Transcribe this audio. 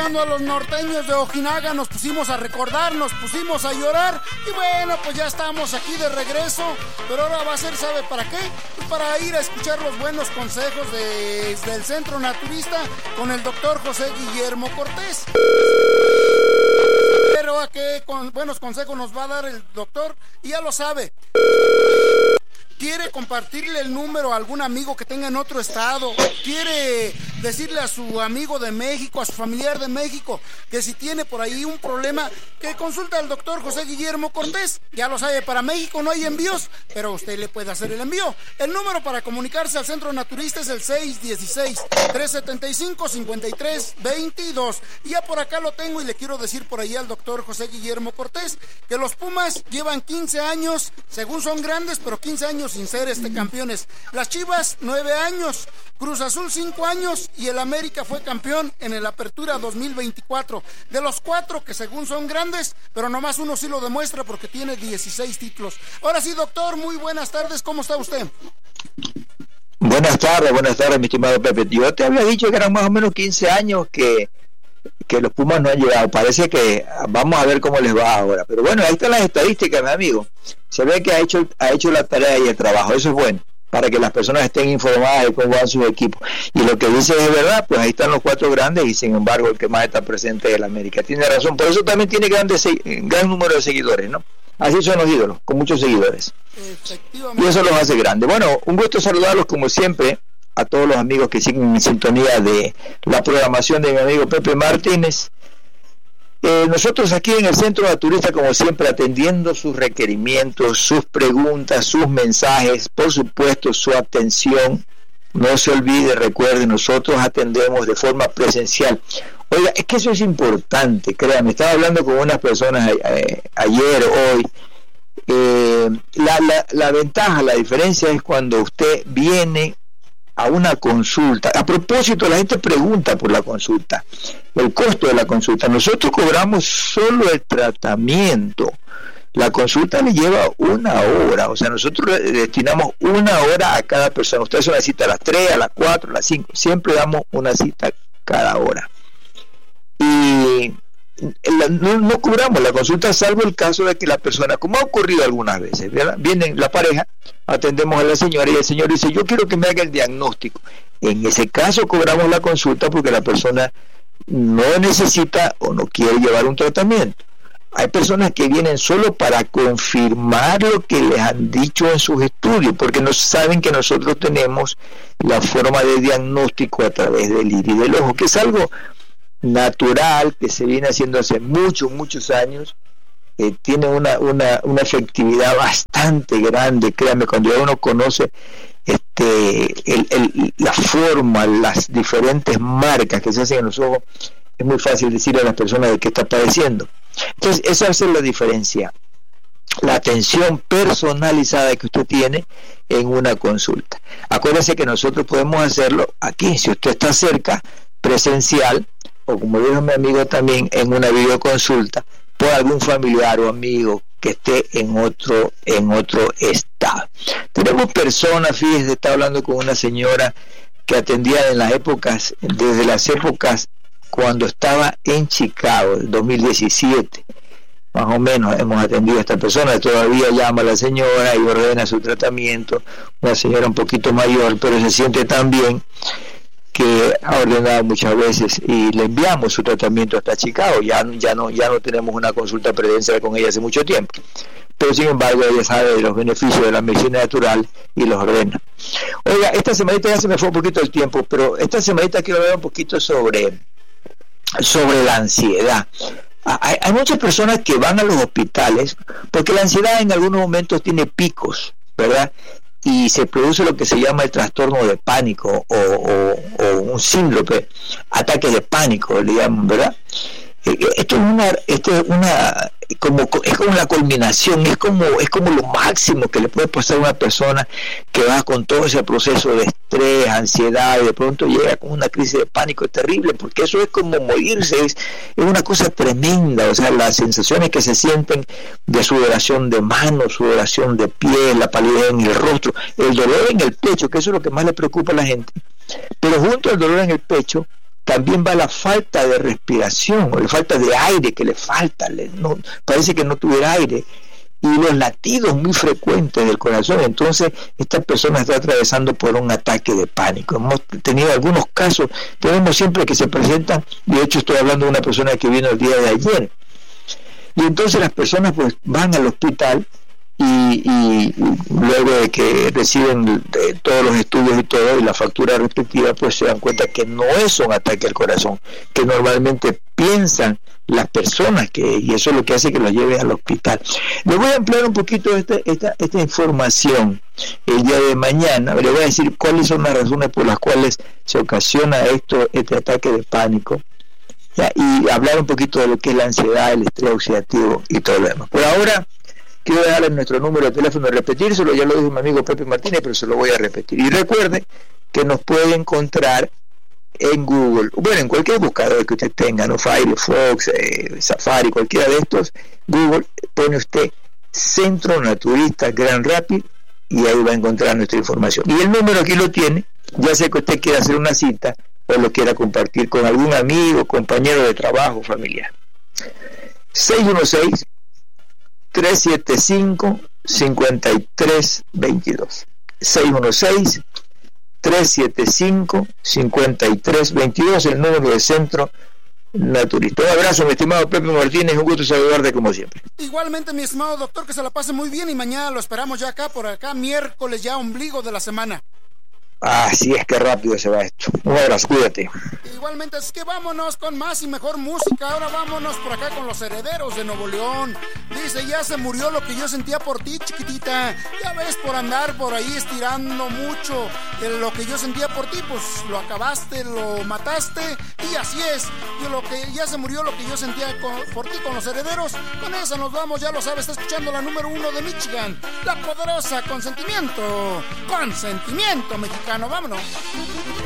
escuchando a los norteños de Ojinaga, nos pusimos a recordar, nos pusimos a llorar y bueno, pues ya estamos aquí de regreso, pero ahora va a ser, ¿sabe para qué? Pues para ir a escuchar los buenos consejos desde el Centro Naturista con el doctor José Guillermo Cortés. Pero a qué buenos consejos nos va a dar el doctor, y ya lo sabe. ¿Quiere compartirle el número a algún amigo que tenga en otro estado? ¿Quiere decirle a su amigo de México, a su familiar de México, que si tiene por ahí un problema, que consulte al doctor José Guillermo Cortés? Ya lo sabe, para México no hay envíos, pero usted le puede hacer el envío. El número para comunicarse al Centro Naturista es el 616-375-5322. Y ya por acá lo tengo y le quiero decir por ahí al doctor José Guillermo Cortés que los Pumas llevan 15 años, según son grandes, pero 15 años sin ser campeones. Las Chivas 9 años, Cruz Azul 5 años y el América fue campeón en el Apertura 2024. De los 4 que según son grandes, pero nomás uno sí lo demuestra porque tiene 16 títulos. Ahora sí, doctor, muy buenas tardes, ¿cómo está usted? Buenas tardes, mi estimado Pepe. Yo te había dicho que eran más o menos 15 años que los Pumas no han llegado. Parece que vamos a ver cómo les va ahora, pero bueno, ahí están las estadísticas, mi amigo. Se ve que ha hecho la tarea y el trabajo. Eso es bueno, para que las personas estén informadas de cómo van sus equipos. Y lo que dice es verdad, pues ahí están los 4 grandes y sin embargo el que más está presente es el América. Tiene razón, por eso también tiene gran número de seguidores, ¿no? Así son los ídolos, con muchos seguidores. Y eso los hace grandes. Bueno, un gusto saludarlos como siempre a todos los amigos que siguen en sintonía de la programación de mi amigo Pepe Martínez. Nosotros aquí en el Centro Naturista, como siempre, atendiendo sus requerimientos, sus preguntas, sus mensajes, por supuesto su atención. No se olvide, recuerde, nosotros atendemos de forma presencial. Oiga, es que eso es importante, créanme. Estaba hablando con unas personas ayer, hoy. La ventaja, la diferencia es cuando usted viene a una consulta. A propósito, la gente pregunta por la consulta, el costo de la consulta. Nosotros cobramos solo el tratamiento. La consulta le lleva 1 hora, o sea, nosotros le destinamos 1 hora a cada persona. Usted hace una cita a las 3, a las 4, a las 5, siempre damos una cita cada hora. Y no cobramos la consulta, salvo el caso de que la persona, como ha ocurrido algunas veces, ¿verdad? Viene la pareja, atendemos a la señora y el señor dice, yo quiero que me haga el diagnóstico. En ese caso cobramos la consulta porque la persona no necesita o no quiere llevar un tratamiento. Hay personas que vienen solo para confirmar lo que les han dicho en sus estudios, porque no saben que nosotros tenemos la forma de diagnóstico a través del iris del ojo, que es algo natural que se viene haciendo hace muchos años. Tiene una efectividad bastante grande, créanme, cuando ya uno conoce la forma, las diferentes marcas que se hacen en los ojos, es muy fácil decirle a las personas de qué está padeciendo. Entonces esa es la diferencia, la atención personalizada que usted tiene en una consulta. Acuérdese que nosotros podemos hacerlo aquí, si usted está cerca, presencial, o como dijo mi amigo también, en una videoconsulta por algún familiar o amigo que esté en otro estado. Tenemos personas, fíjese, está hablando con una señora que atendía desde las épocas cuando estaba en Chicago, en 2017, más o menos hemos atendido a esta persona. Todavía llama a la señora y ordena su tratamiento, una señora un poquito mayor, pero se siente tan bien que ha ordenado muchas veces y le enviamos su tratamiento hasta Chicago. Ya no tenemos una consulta presencial con ella hace mucho tiempo, pero sin embargo ella sabe de los beneficios de la medicina natural y los ordena. Oiga, esta semanita ya se me fue un poquito el tiempo, pero esta semanita quiero hablar un poquito sobre la ansiedad. Hay muchas personas que van a los hospitales porque la ansiedad en algunos momentos tiene picos, ¿verdad? Y se produce lo que se llama el trastorno de pánico o un síndrome, ataque de pánico, le llaman, ¿verdad? Esto es como la culminación, es como lo máximo que le puede pasar a una persona que va con todo ese proceso de estrés, ansiedad, y de pronto llega con una crisis de pánico terrible, porque eso es como morirse, es una cosa tremenda. O sea, las sensaciones que se sienten de sudoración de manos, sudoración de piel, la palidez en el rostro, el dolor en el pecho, que eso es lo que más le preocupa a la gente. Pero junto al dolor en el pecho también va la falta de respiración, o la falta de aire que le falta, parece que no tuviera aire, y los latidos muy frecuentes del corazón. Entonces esta persona está atravesando por un ataque de pánico. Hemos tenido algunos casos, tenemos siempre que se presentan, de hecho estoy hablando de una persona que vino el día de ayer, y entonces las personas pues van al hospital y luego de que reciben todos los estudios y todo y la factura respectiva, pues se dan cuenta que no es un ataque al corazón, que normalmente piensan las personas y eso es lo que hace que los lleven al hospital. Les voy a ampliar un poquito esta información el día de mañana. Les voy a decir cuáles son las razones por las cuales se ocasiona este ataque de pánico, ¿ya? Y hablar un poquito de lo que es la ansiedad, el estrés oxidativo y todo lo demás. Por ahora quiero dejarles nuestro número de teléfono, repetírselo, ya lo dijo mi amigo Pepe Martínez, pero se lo voy a repetir. Y recuerden que nos puede encontrar en Google, bueno, en cualquier buscador que usted tenga, ¿no? Firefox, Safari, cualquiera de estos, Google, pone usted Centro Naturista Grand Rapids y ahí va a encontrar nuestra información. Y el número aquí lo tiene, ya sé que usted quiere hacer una cita o lo quiera compartir con algún amigo, compañero de trabajo, familiar. 616-375-5322. 616-375-5322, el número de Centro Naturista. Un abrazo, mi estimado Pepe Martínez, un gusto saludarte como siempre. Igualmente, mi estimado doctor, que se la pase muy bien y mañana lo esperamos ya por acá, miércoles ya, ombligo de la semana. Así es, que rápido se va esto. Un abrazo, cuídate. Igualmente, es que vámonos con más y mejor música. Ahora vámonos por acá con los Herederos de Nuevo León. Dice, ya se murió lo que yo sentía por ti, chiquitita. Ya ves, por andar por ahí estirando mucho lo que yo sentía por ti, pues lo acabaste, lo mataste. Y así es, ya se murió lo que yo sentía por ti con los Herederos. Con esa nos vamos, ya lo sabes, está escuchando la número 1 de Michigan, la poderosa Consentimiento. Consentimiento mexicano. Vámonos.